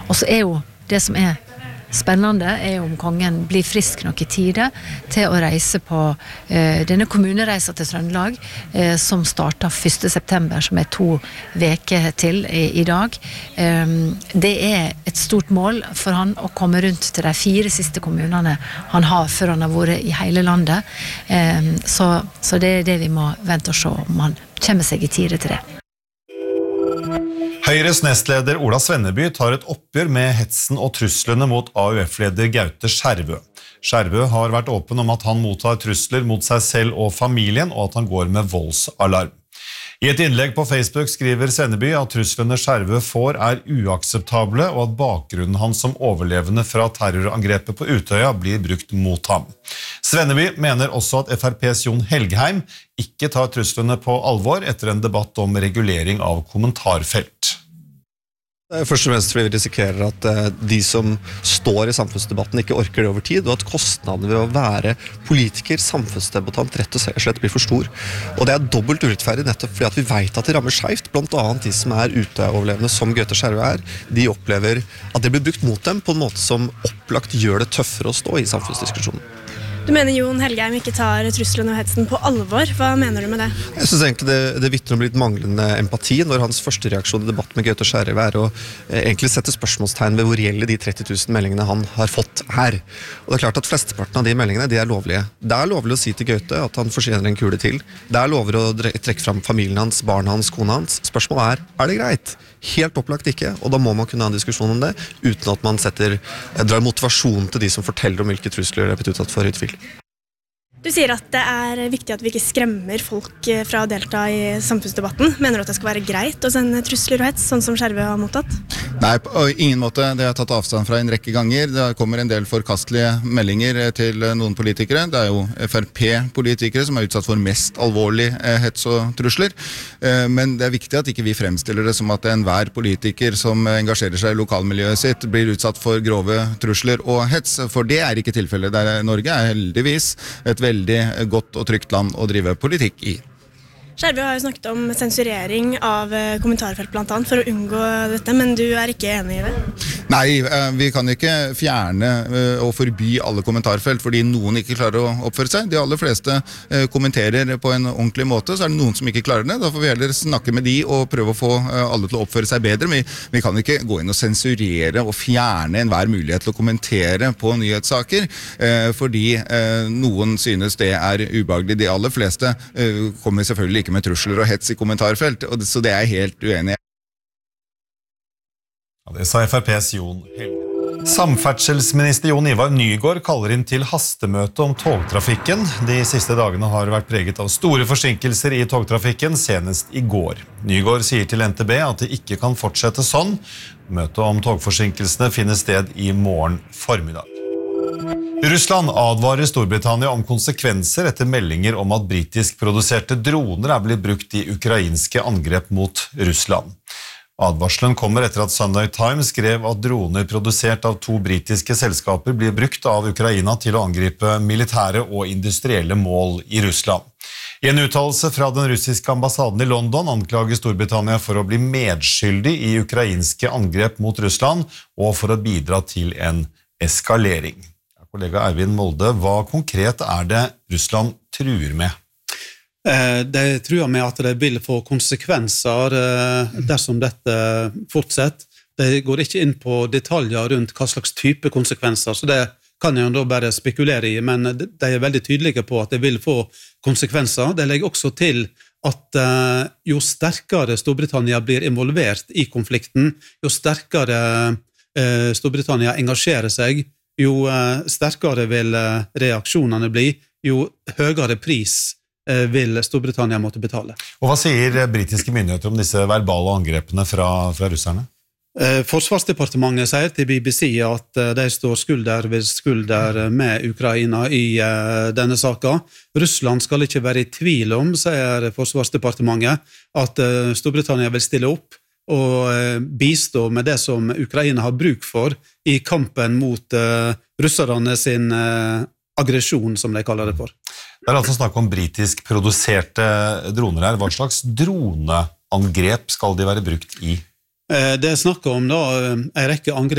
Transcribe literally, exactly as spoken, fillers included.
Og så er jo det som er spennende er om kongen blir frisk nok i tide til å reise på eh, denne kommunereisen til Trøndelag eh, som starter første september, som er to veker til i, i dag. Eh, det er et stort mål for han å komme rundt til de fire siste kommunene han har før han har vært i hele landet. Eh, så, så det er det vi må vente og se om han kommer seg i tide til det. Høyres nestleder Ola Svenneby tar et oppgjør med hetsen og truslene mot A U F-leder Gaute Skjervø. Skjervø har vært åpen om at han mottar trusler mot seg selv og familien, og at han går med voldsalarm. I et innlegg på Facebook skriver Svenneby at truslene Skjervø får er uakseptable, og at bakgrunnen hans som overlevende fra terrorangrepet på Utøya blir brukt mot ham. Svenneby mener også at F R P's Jon Helgheim ikke tar truslene på alvor etter en debatt om regulering av kommentarfelt. Først og fremst fordi vi risikerer at de som står i samfunnsdebatten ikke orker det over tid, og at kostnadene ved å være politiker, samfunnsdebattant, rett og slett blir for stor. Og det er dobbelt urettferdig nettopp fordi at vi vet at det rammer skjevt, blant annet de som er Utøya-overlevende, som Gaute Skjervø er. De opplever at det blir brukt mot dem på en måte som opplagt gjør det tøffere å stå i samfunnsdiskusjonen. Du mener Jon Helgheim ikke tar truslene og hetsen på alvor. Hva mener du med det? Jeg synes egentlig det, det vitner om litt manglende empati når hans første reaksjon i debatt med Gaute Skjervø er å eh, egentlig sette spørsmålstegn ved hvor reelle de tretti tusen meldingene han har fått her. Og det er klart at flesteparten av de meldingene de er lovlige. Det er lovlig å si til Gaute at han fortjener en kule til. Det er lovlig å trekke fram familien hans, barna hans, kona hans. Spørsmålet er, er det greit? Helt opplagt ikke, og da må man kunne ha en diskusjon om det, uten at man setter, drar motivasjon til de som forteller om hvilke trusler de er blitt utsatt for i tvil. Du sier at det er viktig at vi ikke skremmer folk fra å delta i samfunnsdebatten. Mener du at det skal være greit å sende trusler og hets, sånn som Skjervø har mottatt? Nei, på ingen måte. Det har jeg tatt avstand fra en rekke ganger. Det kommer en del forkastelige meldinger til noen politikere. Det er jo F R P-politikere som er utsatt for mest alvorlig hets og trusler. Men det er viktig at ikke vi fremstiller det som at enhver politiker som engasjerer seg i lokalmiljøet sitt blir utsatt for grove trusler og hets, for det er ikke tilfellet. Der Norge er heldigvis et veldig godt og trygt land å drive politikk i. Skjervø har jo snakket om sensurering av kommentarfelt blant annet for å unngå dette, men du er ikke enig i det? Nei, vi kan ikke fjerne og forby alle kommentarfelt fordi noen ikke klarer å oppføre seg. De aller fleste kommenterer på en ordentlig måte, så er det noen som ikke klarer det. Da får vi heller snakke med de og prøve å få alle til å oppføre seg bedre. Vi, vi kan ikke gå inn og sensurere og fjerne enhver mulighet til å kommentere på nyhetssaker, fordi noen synes det er ubehagelig. De aller fleste kommer selvfølgelig ikke med trusler og hets i kommentarfelt, og det, så det er jeg helt uenig i. Ja, det sa F R P's Jon Helgheim. Samferdselsminister Jon Ivar Nygård kaller inn til hastemøte om togtrafikken. De siste dagene har vært preget av store forsinkelser i togtrafikken, senest i går. Nygård sier til N T B at det ikke kan fortsette sånn. Møtet om togforsinkelsene finner sted i morgen formiddag. Russland advarer Storbritannia om konsekvenser etter meldinger om at britisk produserte droner er blitt brukt i ukrainske angrep mot Russland. Advarselen kommer etter at Sunday Times skrev at droner produsert av to britiske selskaper blir brukt av Ukraina til å angripe militære og industrielle mål i Russland. I en uttalelse fra den russiske ambassaden i London anklager Storbritannia for å bli medskyldig i ukrainske angrep mot Russland og for å bidra til en eskalering. Kollega Eivind Molde, hva konkret er det Russland truer med? De truer med at det vil få konsekvenser dersom dette fortsetter. De går ikke inn på detaljer rundt hva slags type konsekvenser, så det kan jeg da bare spekulere i, men de er veldig tydelige på at det vil få konsekvenser. Det legger også til at jo sterkere Storbritannia blir involvert i konflikten, jo sterkere Storbritannia engasjerer seg, jo sterkere vil reaksjonene bli, jo høyere pris vil Storbritannia måtte betale. Og hva sier britiske myndigheter om disse verbale angrepene fra, fra russerne? Forsvarsdepartementet sier til B B C at de står skulder ved skulder med Ukraina i denne saken. Russland skal ikke være i tvil om, sier Forsvarsdepartementet, at Storbritannia vil stille opp og bistå med det som Ukraina har bruk for i kampen mot uh, russerne sin uh, aggresjon, som de kaller det for. Det er altså snakk om britisk produserte droner her. Hva slags droneangrep skal de være brukt i? Uh, det er snakk om da, en rekke angrep